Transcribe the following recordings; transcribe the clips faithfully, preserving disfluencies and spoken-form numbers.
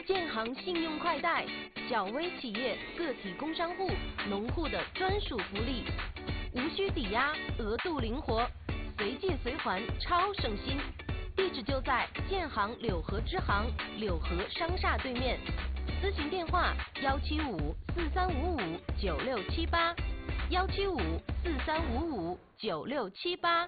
建行信用快贷，小微企业、个体工商户、农户的专属福利，无需抵押，额度灵活，随借随还，超省心。地址就在建行柳河支行柳河商厦对面，咨询电话幺七五四三五五九六七八，幺七五四三五五九六七八。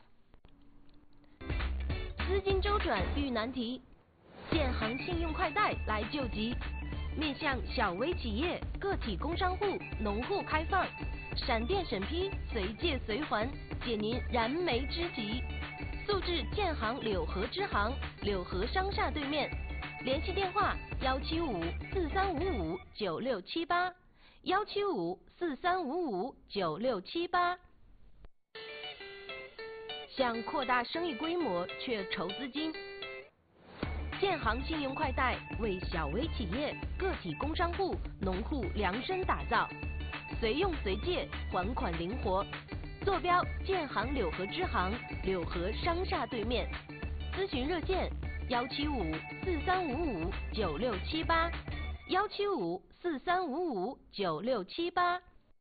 资金周转遇难题，建行信用快贷来救急，面向小微企业、个体工商户、农户开放，闪电审批，随借随还，解您燃眉之急。速至建行柳河支行柳河商厦对面，联系电话幺七五四三五五九六七八，幺七五四三五五九六七八。想扩大生意规模却筹资金，建行信用快贷为小微企业、个体工商户、农户量身打造，随用随借，还款灵活。坐标建行柳河支行柳河商厦对面，咨询热线幺七五四三五五九六七八，幺七五四三五五九六七八。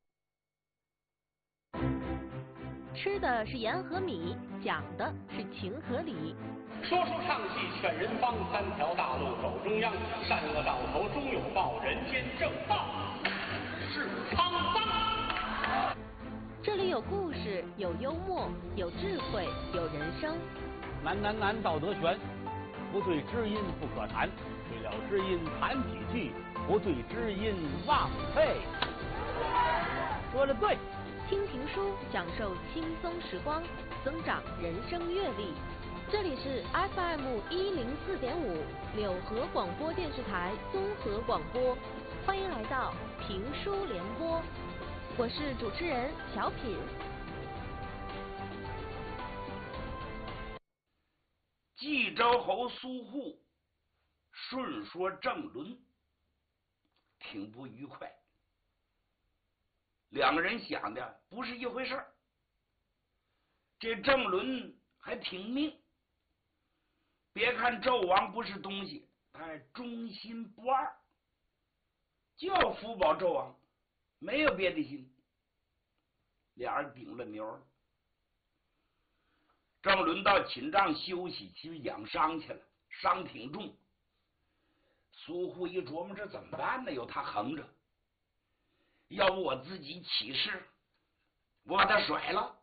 吃的是盐和米，讲的是情和理。 说书唱戏劝人方，三条大路走中央，善恶到头终有报，人间正道是沧桑。 这里有故事，有幽默，有智慧，有人生。 难难难，道德悬，不对知音不可谈，对了知音谈几句，不对知音忘废。说的对。 听评书，享受轻松时光，增长人生阅历。这里是 F M 一零四点五柳河广播电视台综合广播，欢迎来到评书联播，我是主持人小品。 冀州侯苏护顺说郑伦，挺不愉快。两个人想的不是一回事儿。这郑伦还挺命，别看纣王不是东西，他还忠心不二，就要福保纣王，没有别的心。俩人顶了牛了。郑伦到寝帐休息去养伤去了，伤挺重。苏护一琢磨，这怎么办呢？有他横着，要不我自己起誓，我把他甩了，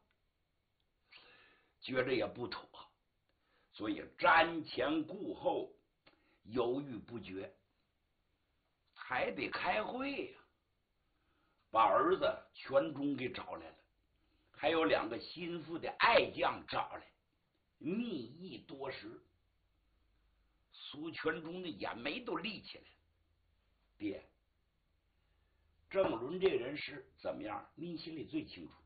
觉着也不妥，所以瞻前顾后，犹豫不决，还得开会呀、啊。把儿子全忠给找来了，还有两个心腹的爱将找来，密议多时。苏全忠的眼眉都立起来了，爹，郑伦这人是怎么样？您心里最清楚。